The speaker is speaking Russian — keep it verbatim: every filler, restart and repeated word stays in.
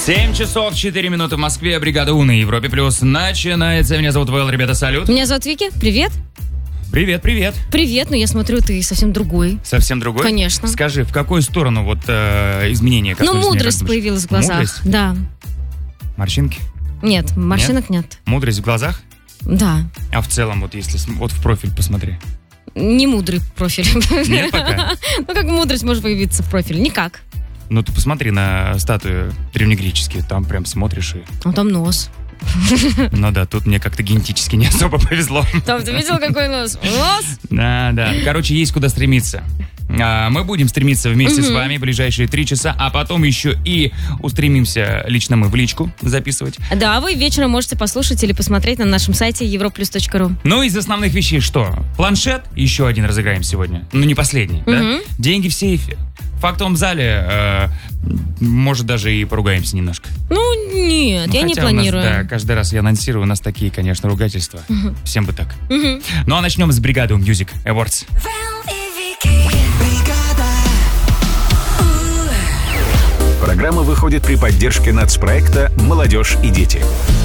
семь часов четыре минуты в Москве. Бригада У на Европе Плюс начинается. Меня зовут Вэл, ребята, салют. Меня зовут Вики. Привет. Привет, привет. Привет, но я смотрю, ты совсем другой. Совсем другой? Конечно. Скажи, в какую сторону вот э, изменения? Ну, мудрость появилась в глазах. Мудрость? Да. Морщинки? Нет, морщинок нет? нет. Мудрость в глазах? Да. А в целом, вот если вот в профиль посмотри. Не мудрый профиль. Нет пока? Ну, как мудрость может появиться в профиле? Никак. Ну, ты посмотри на статуи древнегреческие, там прям смотришь и... А там нос. Ну да, тут мне как-то генетически не особо повезло. Там ты видел, какой нос? Нос? Да, да. Короче, есть куда стремиться. А, мы будем стремиться вместе с вами в ближайшие три часа, а потом еще и устремимся лично мы в личку записывать. Да, вы вечером можете послушать или посмотреть на нашем сайте европлюс точка ру. Ну, из основных вещей что? Планшет, еще один разыграем сегодня. Ну, не последний, да? Деньги в сейфе. В актовом зале, э, может, даже и поругаемся немножко. Ну, нет, ну, я не планирую. Нас, да, каждый раз я анонсирую, у нас такие, конечно, ругательства. Угу. Всем бы так. Угу. Ну, а начнем с Бригады Music Awards. Программа выходит при поддержке нацпроекта «Молодежь и дети».